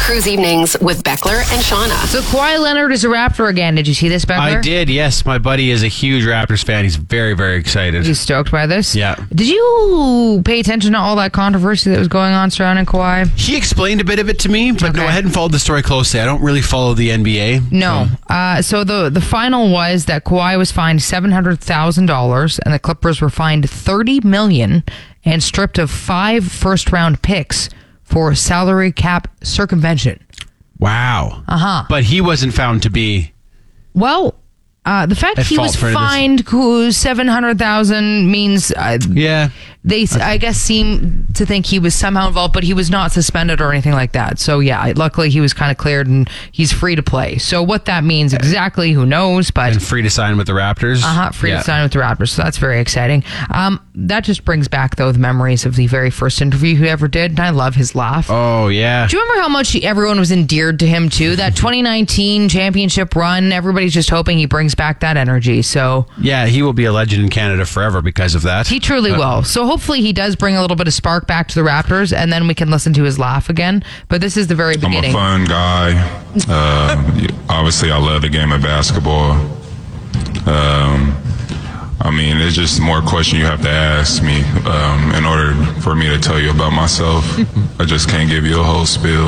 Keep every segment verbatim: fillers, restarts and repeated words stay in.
Cruise Evenings with Beckler and Shauna. So Kawhi Leonard is a Raptor again. Did you see this, Beckler? I did, yes. My buddy is a huge Raptors fan. He's very, very excited. He's stoked by this? Yeah. Did you pay attention to all that controversy that was going on surrounding Kawhi? He explained a bit of it to me, but Okay. no, I hadn't followed the story closely. I don't really follow the N B A. No. So. Uh, so the the final was that Kawhi was fined seven hundred thousand dollars and the Clippers were fined thirty million dollars and stripped of five first-round picks for salary cap circumvention. Wow. Uh-huh. But he wasn't found to be... Well, uh, the fact At he fault was for this. fined seven hundred thousand dollars means... Uh, Yeah. They, I guess, seem to think he was somehow involved, but he was not suspended or anything like that. So, yeah, luckily he was kind of cleared and he's free to play. So, what that means exactly, who knows? But And free to sign with the Raptors. uh-huh, free Yeah. to sign with the Raptors. So, that's very exciting. Um, that just brings back, though, the memories of the very first interview he ever did. And I love his laugh. Oh, yeah. Do you remember how much he, everyone was endeared to him, too? That twenty nineteen championship run, everybody's just hoping he brings back that energy. So, Yeah, he will be a legend in Canada forever because of that. he truly Uh, will. So hopefully he does bring a little bit of spark back to the Raptors, and then we can listen to his laugh again. But this is the very I'm beginning. a fun guy. Uh, obviously, I love the game of basketball. Um, I mean, it's just more question you have to ask me um, in order for me to tell you about myself. I just can't give you a whole spiel.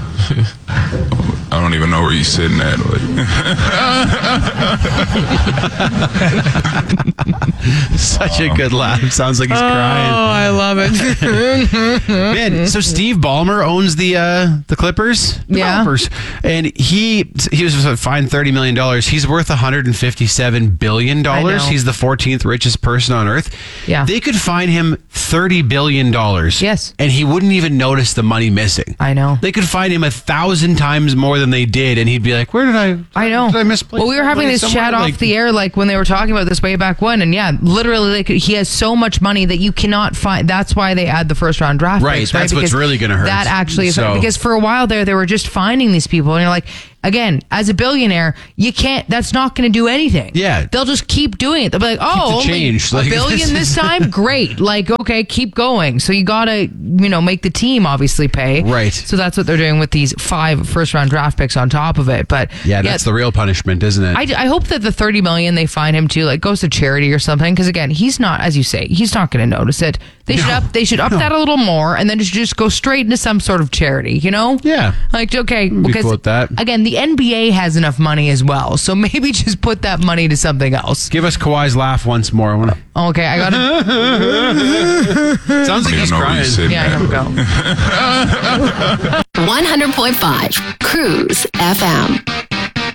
I don't even know where you're sitting at. Such a good laugh. Sounds like he's crying. Oh, I love it. Man, so Steve Ballmer owns the uh, the Clippers, Yeah. developers, and he he was fined thirty million dollars. He's worth one hundred fifty-seven billion dollars. I know. He's the fourteenth richest person on earth. Yeah. They could fine him thirty billion dollars. Yes. and he wouldn't even notice the money missing. I know. They could fine him a thousand times more than they did, and he'd be like, "Where did I? I know. Did I misplace Well, we were having money this somewhere?" chat off Like- the air, like when they were talking about this way back when, and yeah, literally, like he has so much money that you cannot find. That's why they add the first round draft Right, picks, that's what's Because really gonna hurt. That actually is So- because for a while there, they were just finding these people, and you're like, again, as a billionaire, you can't. That's not going to do anything. Yeah. they'll just keep doing it. They'll be like, oh, the only change. a Like, billion this time, great. Like, okay, keep going. So you gotta, you know, make the team obviously pay. Right. So that's what they're doing with these five first round draft picks on top of it. But Yeah, that's the real punishment, isn't it? I, I hope that the thirty million they fine him to like goes to charity or something, because again, he's not, as you say, he's not going to notice it. They should No. up they should up No. that a little more, and then just just go straight into some sort of charity, you know? Yeah. Like, okay, be because cool with that. again, the N B A has enough money as well, so maybe just put that money to something else. Give us Kawhi's laugh once more. I wanna- Okay, I got it. Sounds like I don't he's know where crying. you're sitting Yeah, at. here we go. one hundred point five Cruise F M.